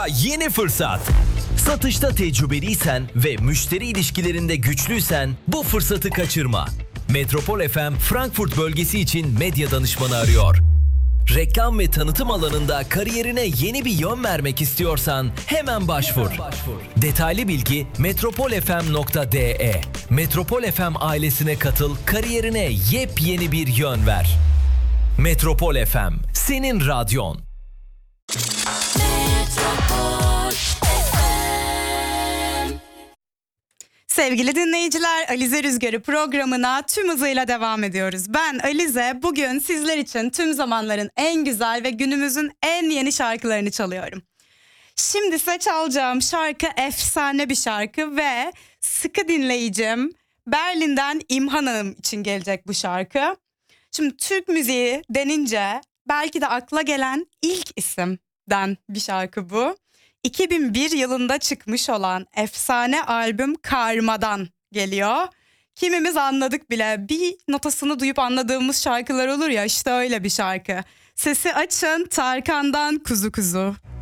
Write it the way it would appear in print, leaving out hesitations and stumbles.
yeni fırsat. Satışta tecrübeliysen ve müşteri ilişkilerinde güçlüysen bu fırsatı kaçırma. Metropol FM Frankfurt bölgesi için medya danışmanı arıyor. Reklam ve tanıtım alanında kariyerine yeni bir yön vermek istiyorsan hemen başvur. Detaylı bilgi metropolfm.de. Metropol FM ailesine katıl, kariyerine yepyeni bir yön ver. Metropol FM, senin radyon. Sevgili dinleyiciler, Alize Rüzgarı programına tüm hızıyla devam ediyoruz. Ben Alize, bugün sizler için tüm zamanların en güzel ve günümüzün en yeni şarkılarını çalıyorum. Şimdi size çalacağım şarkı efsane bir şarkı ve sıkı dinleyicim Berlin'den İmhan Hanım için gelecek bu şarkı. Şimdi Türk müziği denince belki de akla gelen ilk isimden bir şarkı bu. 2001 yılında çıkmış olan efsane albüm Karma'dan geliyor. Kimimiz anladık bile, bir notasını duyup anladığımız şarkılar olur ya, işte öyle bir şarkı. Sesi açın, Tarkan'dan Kuzu Kuzu.